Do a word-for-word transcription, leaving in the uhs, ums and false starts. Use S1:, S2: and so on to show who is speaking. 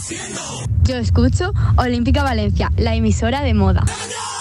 S1: Yo escucho Olímpica Valencia, la emisora de moda.